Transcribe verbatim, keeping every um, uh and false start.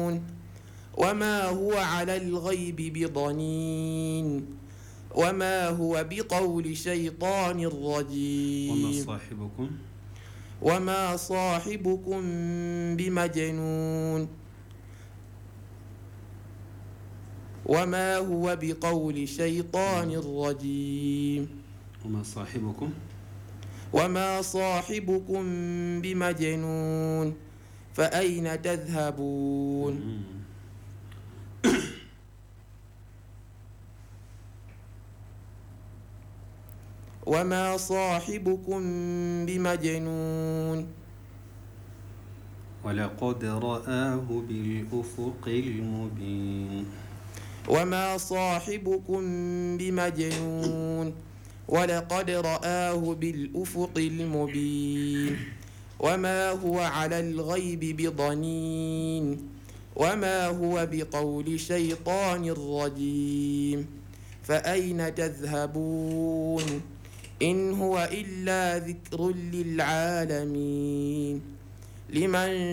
يعلمون وما هو على الغيب بضنين وما هو بقول شيطان رجيم وما صاحبكم وما صاحبكم بمجنون وما هو بقول شيطان رجيم وما صاحبكم وما صاحبكم بمجنون فأين تذهبون وما صاحبكم بمجنون ولقد رآه بالأفق المبين وما صاحبكم بمجنون ولقد رآه بالأفق المبين وما هو على الغيب بضنين وما هو بقول شيطان رجيم فأين تذهبون إن هو إلا ذكر للعالمين لمن